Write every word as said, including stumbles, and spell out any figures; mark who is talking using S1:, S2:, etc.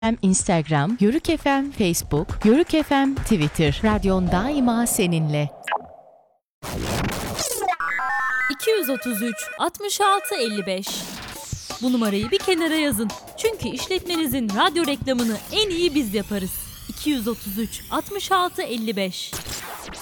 S1: Hem Instagram, Yörük F M Facebook, Yörük F M Twitter. Radyon daima seninle.
S2: iki yüz otuz üç altmış altı elli beş. Bu numarayı bir kenara yazın. Çünkü işletmenizin radyo reklamını en iyi biz yaparız. iki yüz otuz üç altmış altı elli beş.